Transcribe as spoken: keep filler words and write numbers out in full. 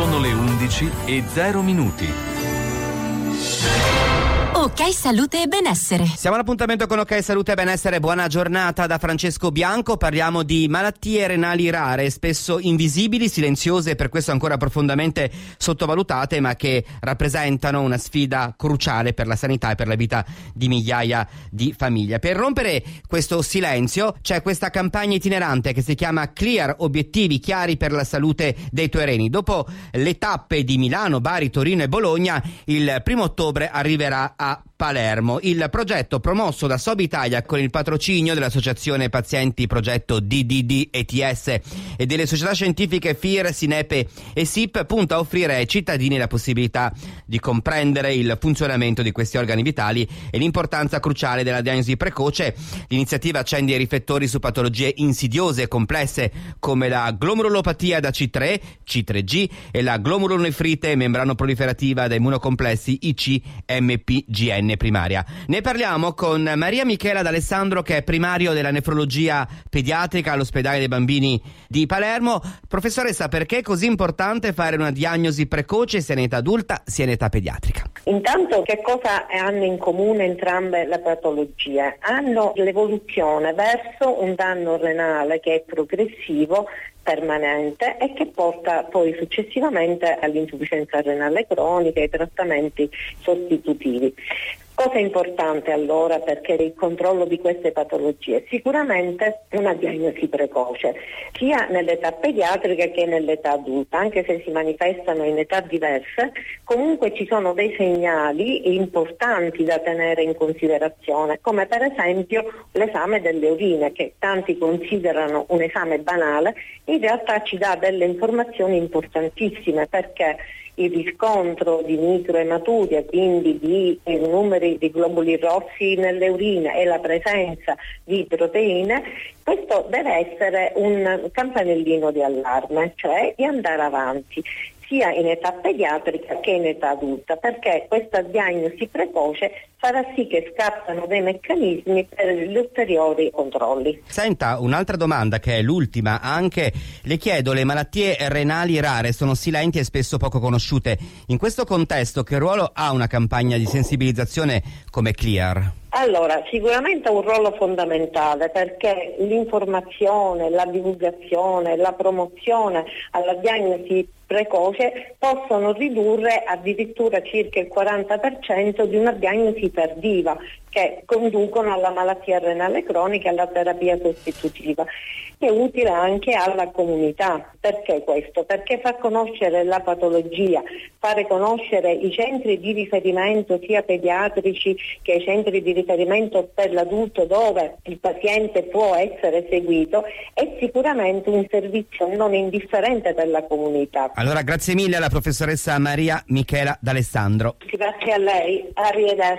Sono le undici e zero minuti. Ok Salute e Benessere. Siamo all'appuntamento con Ok Salute e Benessere. Buona giornata da Francesco Bianco. Parliamo di malattie renali rare, spesso invisibili, silenziose e per questo ancora profondamente sottovalutate, ma che rappresentano una sfida cruciale per la sanità e per la vita di migliaia di famiglie. Per rompere questo silenzio c'è questa campagna itinerante che si chiama Clear, obiettivi chiari per la salute dei tuoi reni. Dopo le tappe di Milano, Bari, Torino e Bologna, il primo ottobre arriverà a Palermo. Il progetto, promosso da Sobi Italia con il patrocinio dell'Associazione Pazienti Progetto D D D E T S e delle società scientifiche F I R, Sinepe e S I P, punta a offrire ai cittadini la possibilità di comprendere il funzionamento di questi organi vitali e l'importanza cruciale della diagnosi precoce. L'iniziativa accende i riflettori su patologie insidiose e complesse come la glomerulopatia da C tre, C tre G e la glomerulonefrite membranoproliferativa da immunocomplessi I C M P G N primaria. Ne parliamo con Maria Michela D'Alessandro, che è primario della nefrologia pediatrica all'ospedale dei bambini di Palermo. Professoressa, perché è così importante fare una diagnosi precoce sia in età adulta sia in età pediatrica? Intanto, che cosa hanno in comune entrambe le patologie? Hanno l'evoluzione verso un danno renale che è progressivo, permanente e che porta poi successivamente all'insufficienza renale cronica e ai trattamenti sostitutivi. Cosa importante allora perché il controllo di queste patologie? Sicuramente una diagnosi precoce, sia nell'età pediatrica che nell'età adulta, anche se si manifestano in età diverse, comunque ci sono dei segnali importanti da tenere in considerazione, come per esempio l'esame delle urine, che tanti considerano un esame banale, in realtà ci dà delle informazioni importantissime, perché il riscontro di microematuria, quindi di eh, numeri di globuli rossi nelle urine e la presenza di proteine, questo deve essere un campanellino di allarme, cioè di andare avanti sia in età pediatrica che in età adulta, perché questa diagnosi precoce farà sì che scattano dei meccanismi per gli ulteriori controlli. Senta, un'altra domanda che è l'ultima anche, le chiedo, le malattie renali rare sono silenti e spesso poco conosciute. In questo contesto che ruolo ha una campagna di sensibilizzazione come Clear? Allora, sicuramente ha un ruolo fondamentale, perché l'informazione, la divulgazione, la promozione alla diagnosi precoce possono ridurre addirittura circa il quaranta per cento di una diagnosi tardiva, che conducono alla malattia renale cronica e alla terapia sostitutiva. È utile anche alla comunità. Perché questo? Perché fa conoscere la patologia, fare conoscere i centri di riferimento sia pediatrici che i centri di riferimento per l'adulto dove il paziente può essere seguito, è sicuramente un servizio non indifferente per la comunità. Allora, grazie mille alla professoressa Maria Michela D'Alessandro. Grazie a lei, arrivederci.